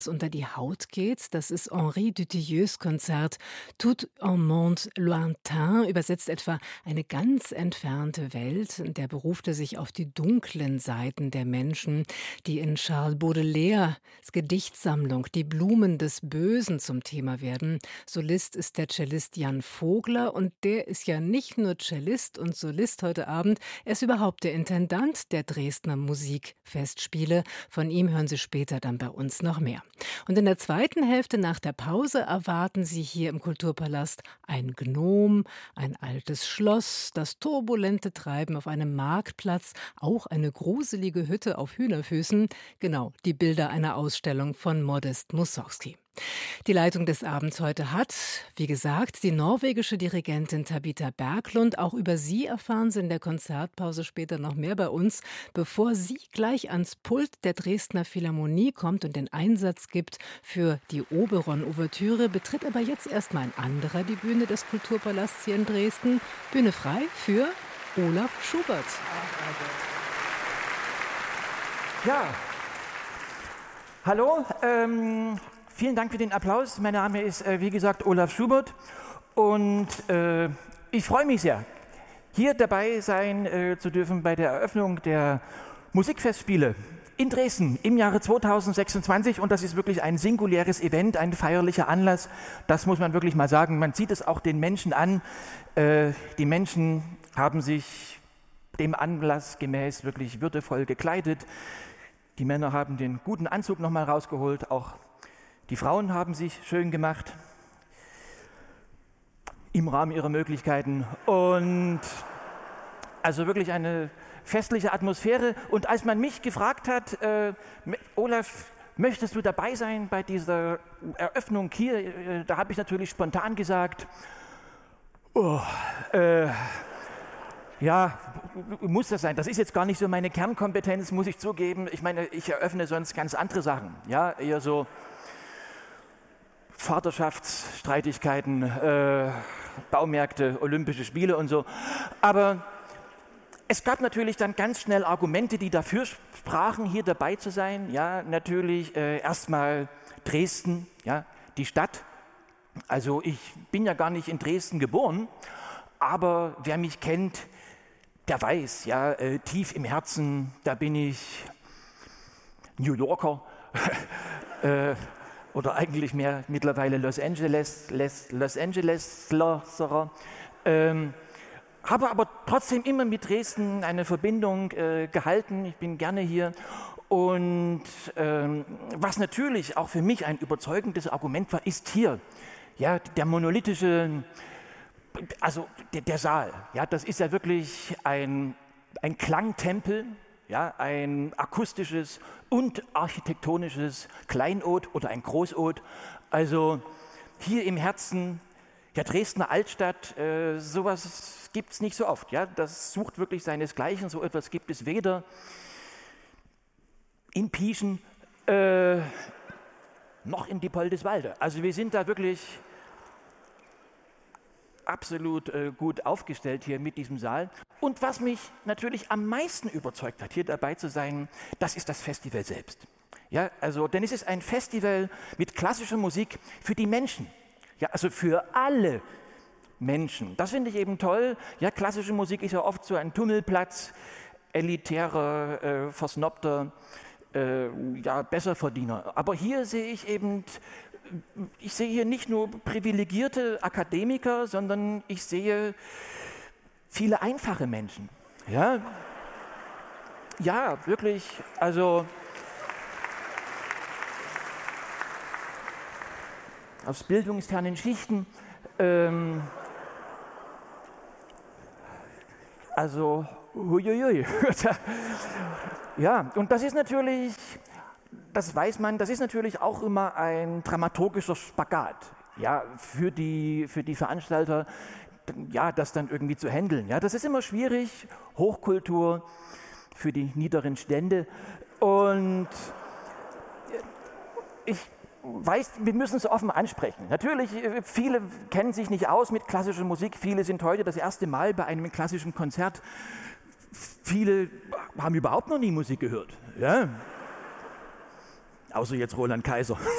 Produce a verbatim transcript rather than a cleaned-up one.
unter die Haut geht. Das ist Henri Dutilleux Konzert Tout un monde lointain, übersetzt etwa eine ganz entfernte Welt. Der berufte sich auf die dunklen Seiten der Menschen, die in Charles Baudelaires Gedichtsammlung Die Blumen des Bösen zum Thema werden. Solist ist der Cellist Jan Vogler und der ist ja nicht nur Cellist und Solist heute Abend, er ist überhaupt der Intendant der Dresdner Musikfestspiele. Von ihm hören Sie später dann bei uns noch mehr. Und in der zweiten Hälfte nach der Pause erwarten Sie hier im Kulturpalast ein Gnom, ein altes Schloss, das turbulente Treiben auf einem Marktplatz, auch eine gruselige Hütte auf Hühnerfüßen, genau, die Bilder einer Ausstellung von Modest Mussorgsky. Die Leitung des Abends heute hat, wie gesagt, die norwegische Dirigentin Tabita Berglund. Auch über sie erfahren Sie in der Konzertpause später noch mehr bei uns. Bevor sie gleich ans Pult der Dresdner Philharmonie kommt und den Einsatz gibt für die Oberon-Ouvertüre, betritt aber jetzt erstmal ein anderer die Bühne des Kulturpalasts hier in Dresden. Bühne frei für Olaf Schubert. Ja, hallo, ähm... vielen Dank für den Applaus. Mein Name ist, äh, wie gesagt, Olaf Schubert und äh, ich freue mich sehr, hier dabei sein äh, zu dürfen bei der Eröffnung der Musikfestspiele in Dresden im Jahre zweitausendsechsundzwanzig und das ist wirklich ein singuläres Event, ein feierlicher Anlass. Das muss man wirklich mal sagen. Man sieht es auch den Menschen an. Äh, die Menschen haben sich dem Anlass gemäß wirklich würdevoll gekleidet. Die Männer haben den guten Anzug nochmal rausgeholt, auch die Frauen haben sich schön gemacht, im Rahmen ihrer Möglichkeiten. Und also wirklich eine festliche Atmosphäre. Und als man mich gefragt hat, äh, Olaf, möchtest du dabei sein bei dieser Eröffnung hier, äh, da habe ich natürlich spontan gesagt, oh, äh, ja, muss das sein. Das ist jetzt gar nicht so meine Kernkompetenz, muss ich zugeben. Ich meine, ich eröffne sonst ganz andere Sachen. Ja, eher so Vaterschaftsstreitigkeiten, äh, Baumärkte, Olympische Spiele und so. Aber es gab natürlich dann ganz schnell Argumente, die dafür sprachen, hier dabei zu sein. Ja, natürlich äh, erstmal Dresden, ja, die Stadt. Also ich bin ja gar nicht in Dresden geboren, aber wer mich kennt, der weiß, ja, äh, tief im Herzen, da bin ich New Yorker. äh, oder eigentlich mehr mittlerweile Los Angeles, Les, Los Angeles-Lerer, ähm, habe aber trotzdem immer mit Dresden eine Verbindung äh, gehalten. Ich bin gerne hier und ähm, was natürlich auch für mich ein überzeugendes Argument war, ist hier, ja, der monolithische, also der, der Saal, ja, das ist ja wirklich ein, ein Klangtempel. Ja, ein akustisches und architektonisches Kleinod oder ein Großod. Also hier im Herzen der Dresdner Altstadt, äh, sowas gibt es nicht so oft. Ja? Das sucht wirklich seinesgleichen. So etwas gibt es weder in Pieschen äh, noch in Diepoldeswalde. Also wir sind da wirklich absolut äh, gut aufgestellt hier mit diesem Saal. Und was mich natürlich am meisten überzeugt hat, hier dabei zu sein, das ist das Festival selbst. Ja, also, denn es ist ein Festival mit klassischer Musik für die Menschen. Ja, also für alle Menschen. Das finde ich eben toll. Ja, klassische Musik ist ja oft so ein Tummelplatz, elitärer, äh, versnobter, äh, ja, Besserverdiener. Aber hier sehe ich eben Ich sehe hier nicht nur privilegierte Akademiker, sondern ich sehe viele einfache Menschen. Ja, ja, wirklich, also aus bildungsfernen Schichten. Ähm, also, huiuiui. Ja, und das ist natürlich... Das weiß man, das ist natürlich auch immer ein dramaturgischer Spagat, ja, für die, für die Veranstalter, ja, das dann irgendwie zu handeln. Ja, das ist immer schwierig, Hochkultur für die niederen Stände. Und ich weiß, wir müssen es offen ansprechen. Natürlich, viele kennen sich nicht aus mit klassischer Musik, viele sind heute das erste Mal bei einem klassischen Konzert. Viele haben überhaupt noch nie Musik gehört. Ja. Außer jetzt Roland Kaiser.